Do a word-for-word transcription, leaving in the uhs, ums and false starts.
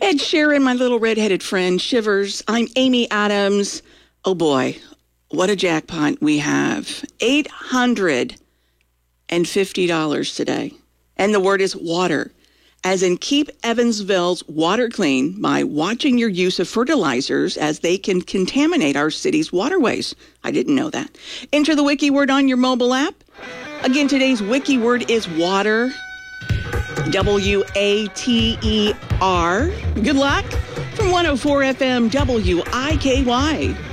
Ed Sheeran, my little redheaded friend, shivers. I'm Amy Adams. Oh boy, what a jackpot we have. eight hundred fifty dollars today. And the word is water. As in, keep Evansville's water clean by watching your use of fertilizers as they can contaminate our city's waterways. I didn't know that. Enter the wiki word on your mobile app. Again, today's wiki word is water. W A T E R. Good luck from one oh four F M W I K Y.